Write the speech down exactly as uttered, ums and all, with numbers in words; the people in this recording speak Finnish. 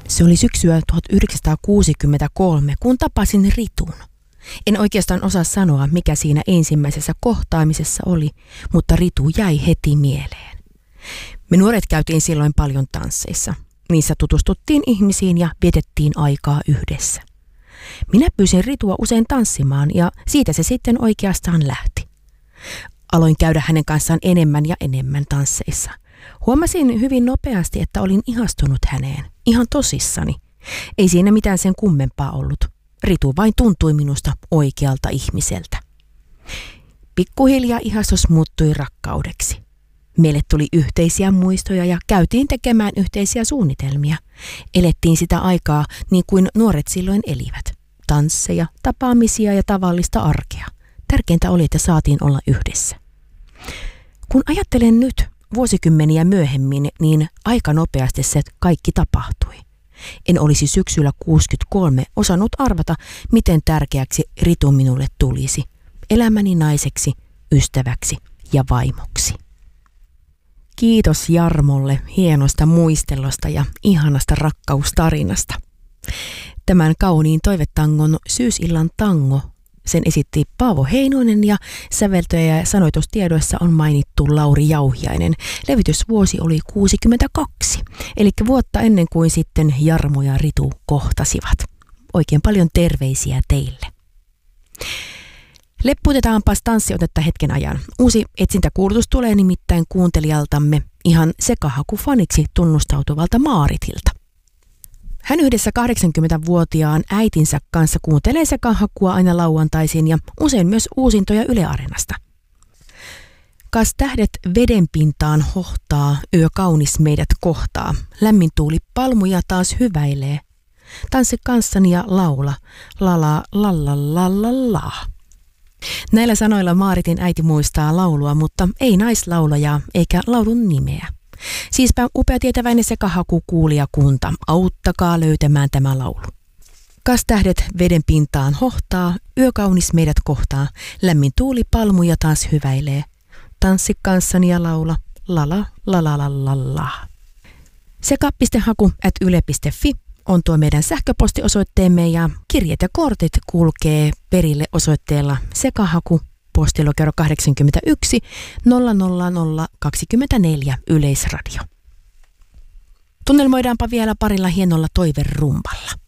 Se oli syksyä tuhatyhdeksänsataakuusikymmentäkolme, kun tapasin Ritun. En oikeastaan osaa sanoa, mikä siinä ensimmäisessä kohtaamisessa oli, mutta Ritu jäi heti mieleen. Me nuoret käytiin silloin paljon tansseissa. Niissä tutustuttiin ihmisiin ja vietettiin aikaa yhdessä. Minä pyysin Ritua usein tanssimaan ja siitä se sitten oikeastaan lähti. Aloin käydä hänen kanssaan enemmän ja enemmän tansseissa. Huomasin hyvin nopeasti, että olin ihastunut häneen. Ihan tosissani. Ei siinä mitään sen kummempaa ollut. Ritu vain tuntui minusta oikealta ihmiseltä. Pikkuhiljaa ihastus muuttui rakkaudeksi. Meille tuli yhteisiä muistoja ja käytiin tekemään yhteisiä suunnitelmia. Elettiin sitä aikaa niin kuin nuoret silloin elivät. Tansseja, tapaamisia ja tavallista arkea. Tärkeintä oli, että saatiin olla yhdessä. Kun ajattelen nyt vuosikymmeniä myöhemmin, niin aika nopeasti se kaikki tapahtui. En olisi syksyllä kuusikymmentäkolme osannut arvata, miten tärkeäksi Ritu minulle tulisi. Elämäni naiseksi, ystäväksi ja vaimoksi. Kiitos Jarmolle hienosta muistelosta ja ihanasta rakkaustarinasta. Tämän kauniin toivetangon Syysillan tango, sen esitti Paavo Heinonen ja säveltöjä ja sanoitustiedoissa on mainittu Lauri Jauhiainen. Levitysvuosi oli kuusikymmentäkaksi, eli vuotta ennen kuin sitten Jarmo ja Ritu kohtasivat. Oikein paljon terveisiä teille. Lepputetaanpas tanssiotetta hetken ajan. Uusi etsintäkuulutus tulee nimittäin kuuntelijaltamme ihan sekahakufaniksi tunnustautuvalta Maaritilta. Hän yhdessä kahdeksankymmentävuotiaan äitinsä kanssa kuuntelee sekahakua aina lauantaisin ja usein myös uusintoja Yle Areenasta. Kas tähdet vedenpintaan hohtaa, yö kaunis meidät kohtaa. Lämmin tuuli palmuja taas hyväilee. Tanssi kanssani ja laula, lala lalla lalla la. Näillä sanoilla Maaritin äiti muistaa laulua, mutta ei naislaulajaa eikä laulun nimeä. Siispä upeatietäväinen sekahaku kuulijakunta, auttakaa löytämään tämä laulu. Kas tähdet veden pintaan hohtaa, yö kaunis meidät kohtaa, lämmin tuuli palmuja taas hyväilee. Tanssi kanssani ja laula, lala lala lala la. Seka.haku at yle piste fi on tuo meidän sähköpostiosoitteemme ja kirjeet ja kortit kulkee perille osoitteella sekahaku, postilokero kahdeksankymmentäyksi nolla nolla nolla kaksikymmentäneljä Yleisradio. Tunnelmoidaanpa vielä parilla hienolla toiverumballa.